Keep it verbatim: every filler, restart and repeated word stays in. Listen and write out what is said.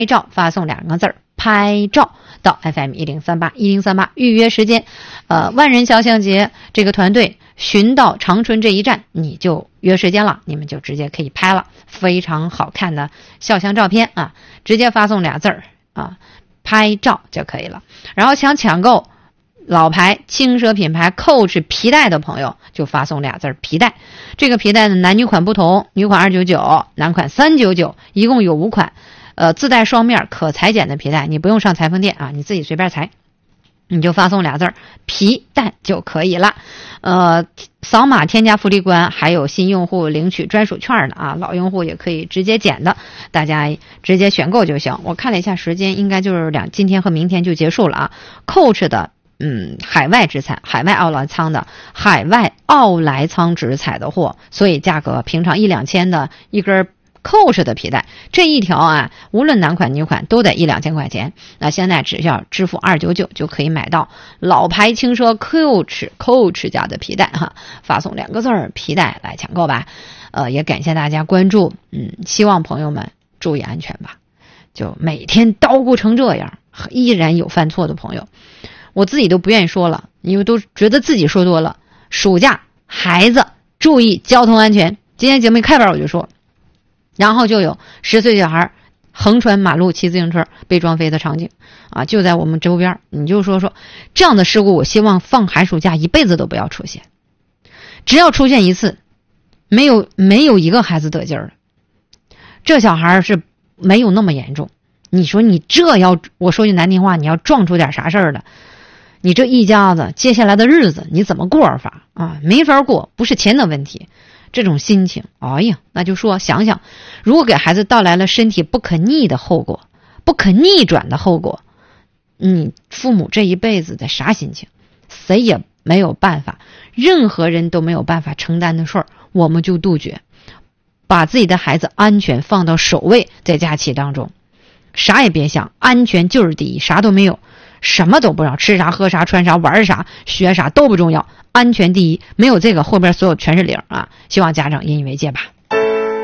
照发送两个字儿拍照到 F M 一零三八一零三八预约时间。呃，万人肖像节这个团队寻到长春这一站，你就约时间了，你们就直接可以拍了，非常好看的肖像照片啊，直接发送俩字儿啊，拍照就可以了。然后想抢购老牌轻奢品牌 Coach 皮带的朋友，就发送俩字儿皮带。这个皮带的男女款不同，女款二九九，男款三九九，一共有五款。呃，自带双面可裁剪的皮带，你不用上裁缝店啊，你自己随便裁，你就发送俩字儿皮带就可以了。呃，扫码添加福利官，还有新用户领取专属券的啊，老用户也可以直接剪的，大家直接选购就行。我看了一下时间，应该就是两今天和明天就结束了啊。Coach 的嗯，海外直采，海外奥莱仓的，海外奥莱仓直采的货，所以价格平常一两千的一根Coach 的皮带，这一条啊，无论男款女款都得一两千块钱。那现在只要支付二九九就可以买到老牌轻奢 Coach Coach 家的皮带哈，发送两个字儿皮带来抢购吧。呃，也感谢大家关注，嗯，希望朋友们注意安全吧。就每天叨咕成这样，依然有犯错的朋友，我自己都不愿意说了，因为都觉得自己说多了。暑假孩子注意交通安全，今天节目一开板我就说。然后就有十岁小孩横穿马路骑自行车被撞飞的场景啊，就在我们周边。你就说说这样的事故，我希望放寒暑假一辈子都不要出现。只要出现一次，没有没有一个孩子得劲儿的。这小孩是没有那么严重。你说你这要，我说句难听话，你要撞出点啥事儿了，你这一家子接下来的日子你怎么过法啊？没法过，不是钱的问题。这种心情，哎呀，那就说想想，如果给孩子带来了身体不可逆的后果，不可逆转的后果，你父母这一辈子的啥心情？谁也没有办法，任何人都没有办法承担的事儿，我们就杜绝，把自己的孩子安全放到首位，在假期当中，啥也别想，安全就是第一，啥都没有，什么都不要，吃啥喝啥穿啥玩啥学啥都不重要，安全第一，没有这个后边所有全是零啊！希望家长引以为戒吧。